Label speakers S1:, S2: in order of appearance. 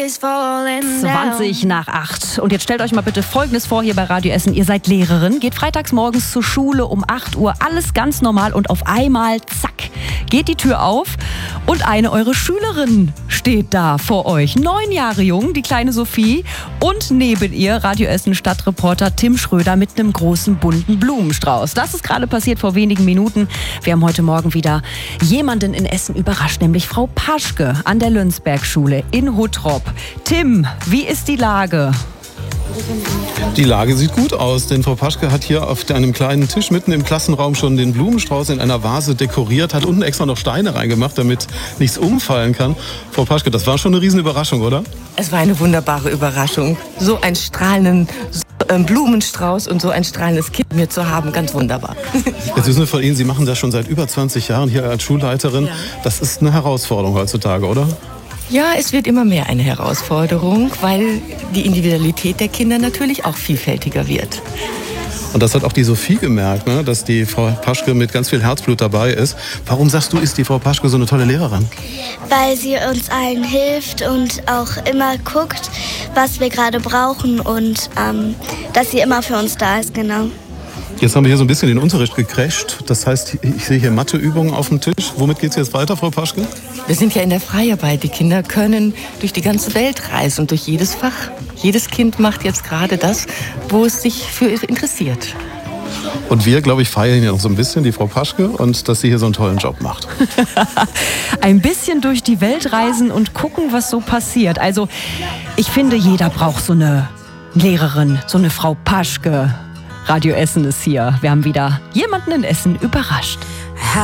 S1: is falling down.
S2: 20:08. Und jetzt stellt euch mal bitte Folgendes vor hier bei Radio Essen. Ihr seid Lehrerin, geht freitags morgens zur Schule um 8 Uhr, alles ganz normal und auf einmal, zack, geht die Tür auf und eine eurer Schülerinnen steht da vor euch. 9 Jahre jung, die kleine Sophie, und neben ihr Radio Essen Stadtreporter Tim Schröder mit einem großen bunten Blumenstrauß. Das ist gerade passiert vor wenigen Minuten. Wir haben heute Morgen wieder jemanden in Essen überrascht, nämlich Frau Paschke an der Lönsberg-Schule in Huttrop. Tim, wie ist die Lage?
S3: Die Lage sieht gut aus, denn Frau Paschke hat hier auf einem kleinen Tisch mitten im Klassenraum schon den Blumenstrauß in einer Vase dekoriert, hat unten extra noch Steine reingemacht, damit nichts umfallen kann. Frau Paschke, das war schon eine Riesenüberraschung, oder?
S4: Es war eine wunderbare Überraschung, so einen strahlenden Blumenstrauß und so ein strahlendes Kind mir zu haben, ganz wunderbar.
S3: Jetzt wissen wir von Ihnen, Sie machen das schon seit über 20 Jahren hier als Schulleiterin. Ja. Das ist eine Herausforderung heutzutage, oder?
S4: Ja, es wird immer mehr eine Herausforderung, weil die Individualität der Kinder natürlich auch vielfältiger wird.
S3: Und das hat auch die Sophie gemerkt, ne? Dass die Frau Paschke mit ganz viel Herzblut dabei ist. Warum sagst du, ist die Frau Paschke so eine tolle Lehrerin?
S5: Weil sie uns allen hilft und auch immer guckt, was wir gerade brauchen und dass sie immer für uns da ist, genau.
S3: Jetzt haben wir hier so ein bisschen den Unterricht gecrasht. Das heißt, ich sehe hier Matheübungen auf dem Tisch. Womit geht es jetzt weiter, Frau Paschke?
S4: Wir sind ja in der Freiarbeit. Die Kinder können durch die ganze Welt reisen und durch jedes Fach. Jedes Kind macht jetzt gerade das, wo es sich für interessiert.
S3: Und wir, glaube ich, feiern hier noch so ein bisschen die Frau Paschke und dass sie hier so einen tollen Job macht.
S2: Ein bisschen durch die Welt reisen und gucken, was so passiert. Also, ich finde, jeder braucht so eine Lehrerin, so eine Frau Paschke. Radio Essen ist hier. Wir haben wieder jemanden in Essen überrascht.